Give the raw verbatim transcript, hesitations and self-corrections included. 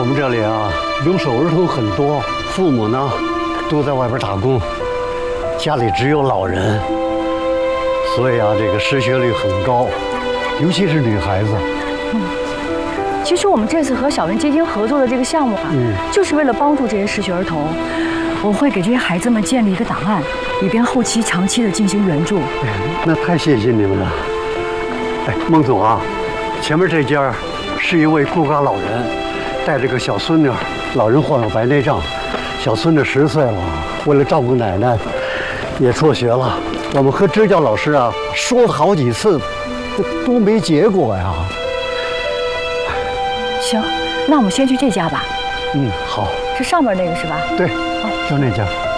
们这里啊，留守儿童很多，父母呢都在外边打工，家里只有老人，所以啊，这个失学率很高，尤其是女孩子。 嗯，其实我们这次和小文基金合作的这个项目啊，嗯，就是为了帮助这些失学儿童。我会给这些孩子们建立一个档案，以便后期长期的进行援助。 哎，那太谢谢你们了。哎，孟总啊，前面这家是一位孤寡老人，带着个小孙女，老人患有白内障，小孙女十岁了，为了照顾奶奶，也辍学了。我们和支教老师啊说了好几次，都没结果呀。 行，那我们先去这家吧。 嗯，好。 是上面那个是吧？ 对，就那家。